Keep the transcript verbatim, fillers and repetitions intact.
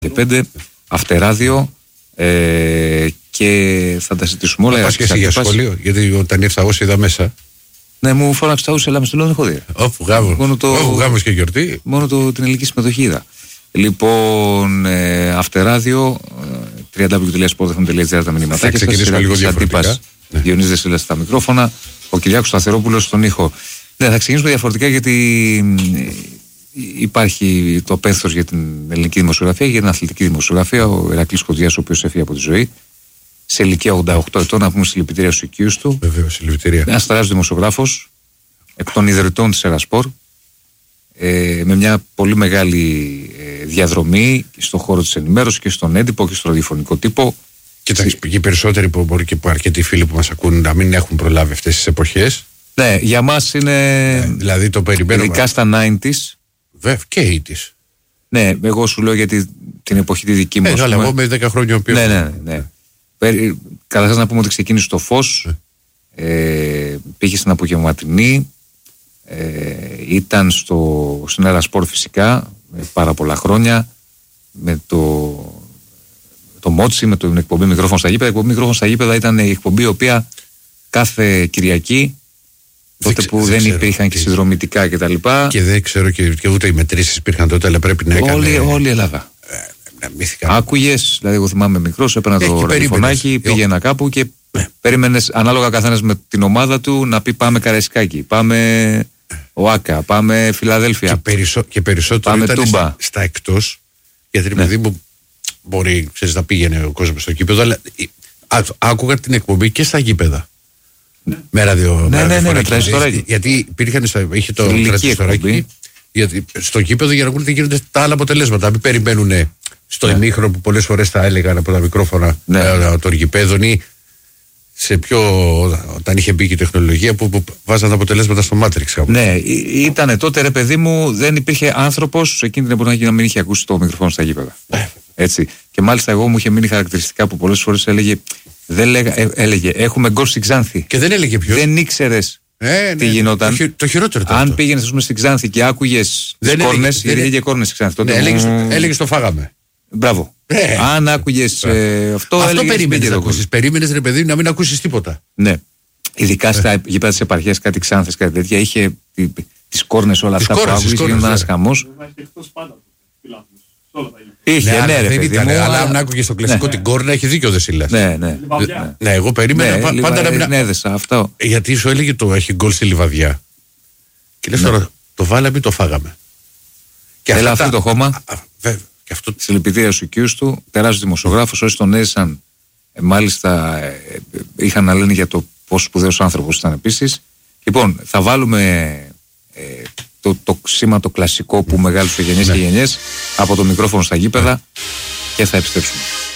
και πέντε, Αυτεράδιο ε, και θα τα συζητήσουμε όλα. Πας και εσύ για σχολείο, γιατί όταν ήρθα εγώ σε είδα μέσα. Ναι, μου φώναξε τα ούσια, αλλά με στο λέω δεν έχω δει. Όπου γάμος, το... όπου γάμος και γιορτή. Μόνο το, την ελληνική συμμετοχή είδα. Λοιπόν, ε, Αυτεράδιο, double-u double-u double-u τελεία sport f m τελεία g r τα μηνύματα. Θα ξεκινήσουμε λίγο διαφορετικά. Ναι. Διονύσης Δεσίλας στα μικρόφωνα, ο Κυριάκος Σταθερόπουλος στον ήχο. Ναι, θα ξεκινήσουμε διαφορετικά γιατί υπάρχει το πένθος για την ελληνική δημοσιογραφία, για την αθλητική δημοσιογραφία. Ο Ηρακλής Κοντζιάς, ο οποίος έφυγε από τη ζωή σε ηλικία ογδόντα οκτώ ετών, να πούμε συλληπιτήρια στους οικείους του. Βεβαίως, συλληπιτήρια. Ένας τεράστιος δημοσιογράφος, εκ των ιδρυτών της Ερασπορ, ε, με μια πολύ μεγάλη ε, διαδρομή στον χώρο της ενημέρωσης και στον έντυπο και στο ραδιοφωνικό τύπο. Κοιτάξτε, και οι περισσότεροι που μπορεί και αρκετοί φίλοι που μας ακούν να μην έχουν προλάβει αυτές τις εποχές. Ναι, για μας είναι. Ναι, δηλαδή το περιμένουμε. Ειδικά στα ενενήντα. Βέβαια και ογδόντα. Ναι, εγώ σου λέω για τη, την εποχή τη δική μου. Ναι, αλλά εγώ με δέκα χρόνια ο Ναι, ναι, ναι. ναι. Καταρχάς να πούμε ότι ξεκίνησε στο Φως, ναι. ε, πήγε στην απογευματινή, ε, ήταν στο, στην Ερασπορ φυσικά με πάρα πολλά χρόνια, με το. Το Μότσι, με την εκπομπή Μικρόφωνο στα γήπεδα. Η εκπομπή Μικρόφωνο στα γήπεδα ήταν η εκπομπή η οποία κάθε Κυριακή, τότε δεν που δεν, δεν υπήρχαν και συνδρομητικά κτλ. Και, και δεν ξέρω και, και ούτε οι μετρήσεις υπήρχαν τότε, αλλά πρέπει να έκανε. Όλη, όλη η Ελλάδα. Ε, άκουγες, δηλαδή εγώ θυμάμαι μικρός, έπαιρνα ε, το ραδιοφωνάκι, πήγαινα κάπου και ε. περίμενες ανάλογα καθένας με την ομάδα του να πει πάμε Καραϊσκάκι, πάμε ΟΑΚΑ, πάμε Φιλαδέλφια. Και, περισσο, και περισσότερο πάμε ήταν Τούμπα. Στα, στα εκτός, γιατί ναι. παιδί μου. Μπορεί, ξέρεις, να πήγαινε ο κόσμος στο γήπεδο, αλλά α, άκουγα την εκπομπή και στα γήπεδα. Ναι. Με ραδιο, ναι, ναι, ναι, ναι, ναι, γιατί υπήρχαν, είχε το τρανζιστοράκι, γιατί στο γήπεδο για να ακούνε τι γίνονται τα άλλα αποτελέσματα. Μην περιμένουν στο ναι. ημίχρονο που πολλές φορές τα έλεγαν από τα μικρόφωνα ναι. των γηπέδων ή σε πιο, όταν είχε μπει και η τεχνολογία που, που βάζαν τα αποτελέσματα στο Matrix. Ναι, ήταν τότε ρε παιδί μου, δεν υπήρχε άνθρωπος εκείνη την εποχή να μην είχε ακούσει το μικρόφωνο στα γήπεδα. Ναι. Έτσι. Και μάλιστα εγώ μου είχε μείνει χαρακτηριστικά που πολλές φορές έλεγε, δεν λέγα, ε, έλεγε έχουμε γκολ στην Ξάνθη. Και δεν έλεγε ποιος. Δεν ήξερες ε, τι ναι, γινόταν. Το, το χειρότερο ήταν. Αν πήγαινες πούμε, στην Ξάνθη και άκουγες τις κόρνες, γιατί έλεγε κόρνες στην Ξάνθη. Τότε ναι, έλεγες, μου... έλεγες το φάγαμε. Μπράβο. Ε, Αν άκουγες ε, αυτό, αυτό περίμενες να ακούσεις. Περίμενες ρε παιδί να μην ακούσεις τίποτα. Ναι. Ειδικά ε. στα γήπεδα της επαρχίας, κάτι Ξάνθες, κάτι τέτοια, είχε τις κόρνες όλα αυτά που άκουγες και ήταν ένας χαμός. Είχε, ναι, ναι, ρε παιδί μου. Αλλά αν άκουγες το κλασικό την κόρνα, έχει δίκιο ο Δεσίλας. Ναι, ναι. Ναι, εγώ περίμενα πάντα να μην. Έδεσα αυτό. Γιατί σου έλεγε το έχει γκολ στη Λιβαδιά. Και λες τώρα το βάλαμε ή το φάγαμε. Έλα αυτό το χώμα. Αυτό... Συλληπιτήρια στους οικείους του, τεράστιος δημοσιογράφος, όσοι τον έζησαν ε, μάλιστα ε, ε, είχαν να λένε για το πόσο σπουδαίος άνθρωπος ήταν επίσης. Λοιπόν, θα βάλουμε ε, το, το σήμα το κλασικό που μεγάλωσε γενιές ναι. και γενιές από το μικρόφωνο στα γήπεδα ναι. και θα επιστρέψουμε.